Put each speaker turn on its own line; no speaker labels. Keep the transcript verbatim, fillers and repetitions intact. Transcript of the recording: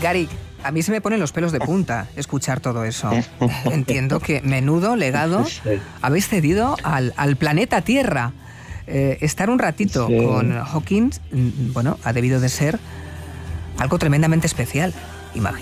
Gary, a mí se me ponen los pelos de punta escuchar todo eso. Entiendo que menudo legado habéis cedido al, al planeta Tierra. Eh, estar un ratito sí. con Hawking, bueno, ha debido de ser algo tremendamente especial, imagino.